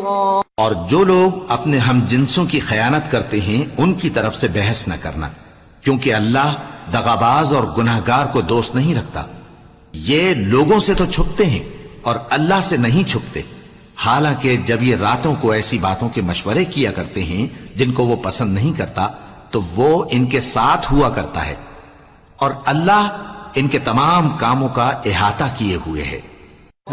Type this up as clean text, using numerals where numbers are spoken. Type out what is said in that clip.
خصوصا और जो लोग अपने हम जिन्सों की खयानत करते हैं उनकी तरफ से बहस न करना, क्योंकि अल्लाह दगाबाज और गुनहगार को दोस्त नहीं रखता। ये लोगों से तो छुपते हैं और अल्लाह से नहीं छुपते, हालांकि जब ये रातों को ऐसी बातों के मशवरे किया करते हैं जिनको वो पसंद नहीं करता, तो वो इनके साथ हुआ करता है और अल्लाह इनके तमाम कामों का इहाता किए हुए है।